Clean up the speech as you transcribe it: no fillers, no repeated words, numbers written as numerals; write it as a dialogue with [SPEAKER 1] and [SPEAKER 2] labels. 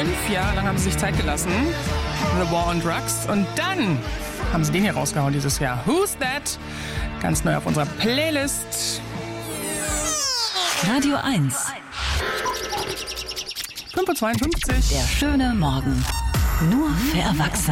[SPEAKER 1] Jahre lang haben sie sich Zeit gelassen. The War on Drugs. Und dann haben sie den hier rausgehauen dieses Jahr. Who's That? Ganz neu auf unserer Playlist.
[SPEAKER 2] Radio 1.
[SPEAKER 1] 5:52 Uhr.
[SPEAKER 2] Der schöne Morgen. Nur für Erwachsene.